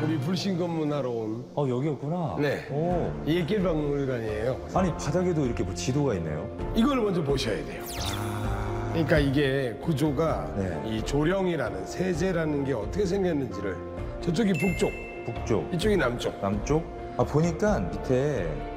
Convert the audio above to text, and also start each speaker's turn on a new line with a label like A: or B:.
A: 우리 불신검문하러 온
B: 여기였구나.
A: 네.
B: 오.
A: 이길박물관이에요.
B: 아니 바닥에도 이렇게 뭐 지도가 있네요.
A: 이걸 먼저 보셔야 돼요. 그러니까 이게 구조가
B: 네.
A: 이 조령이라는 세제라는 게 어떻게 생겼는지를 저쪽이 북쪽,
B: 북쪽,
A: 이쪽이 남쪽.
B: 남쪽. 보니까 밑에